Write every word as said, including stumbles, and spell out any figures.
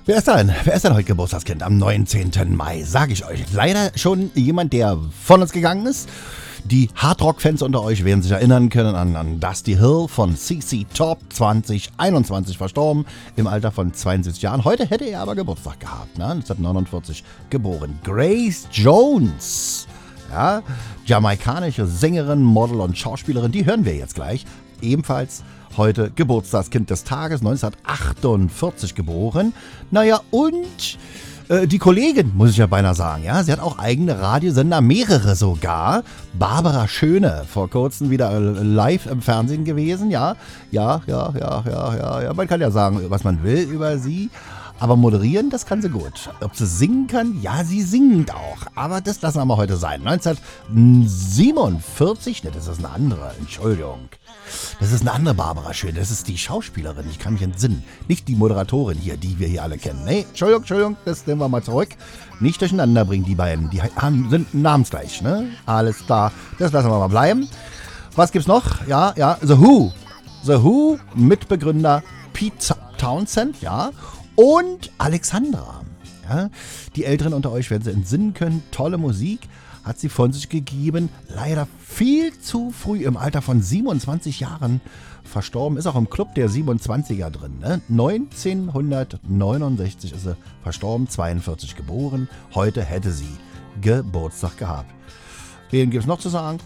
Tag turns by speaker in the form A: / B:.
A: Wer ist denn? Wer ist denn heute Geburtstagskind am neunzehnten Mai? Sag ich euch. Leider schon jemand, der von uns gegangen ist. Die Hardrock-Fans unter euch werden sich erinnern können an, an Dusty Hill von C C Top, zwanzig einundzwanzig verstorben, im Alter von zweiundsiebzig Jahren. Heute hätte er aber Geburtstag gehabt, ne? neunzehnhundertneunundvierzig geboren. Grace Jones, ja, jamaikanische Sängerin, Model und Schauspielerin, die hören wir jetzt gleich. Ebenfalls heute Geburtstagskind des Tages, neunzehnhundertachtundvierzig geboren. Naja, und äh, die Kollegin, muss ich ja beinahe sagen, ja, sie hat auch eigene Radiosender, mehrere sogar. Barbara Schöne, vor kurzem wieder live im Fernsehen gewesen, ja, ja, ja, ja, ja, ja, ja, man kann ja sagen, was man will über sie. Aber moderieren, das kann sie gut. Ob sie singen kann? Ja, sie singt auch. Aber das lassen wir mal heute sein. neunzehnhundertsiebenundvierzig, ne, das ist eine andere, Entschuldigung. Das ist eine andere Barbara Schön. Das ist die Schauspielerin, ich kann mich entsinnen. Nicht die Moderatorin hier, die wir hier alle kennen. Nee, Entschuldigung, Entschuldigung, das nehmen wir mal zurück. Nicht durcheinander bringen, die beiden. Die haben, sind namensgleich, ne? Alles klar, das lassen wir mal bleiben. Was gibt's noch? Ja, ja, The Who. The Who, Mitbegründer Pete Townsend, ja. Und Alexandra. Ja, die Älteren unter euch werden sie entsinnen können. Tolle Musik hat sie von sich gegeben. Leider viel zu früh im Alter von siebenundzwanzig Jahren verstorben. Ist auch im Club der siebenundzwanziger drin. Ne? neunzehnhundertneunundsechzig ist sie verstorben, zweiundvierzig geboren. Heute hätte sie Geburtstag gehabt. Wen gibt es noch zu sagen?